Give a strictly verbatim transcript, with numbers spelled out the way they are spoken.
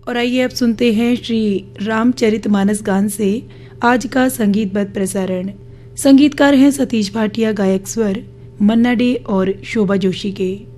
और आइए अब सुनते हैं श्री रामचरितमानस गान से आज का संगीतबद्ध प्रसारण। संगीतकार हैं सतीश भाटिया, गायक स्वर मन्ना डे और शोभा जोशी के।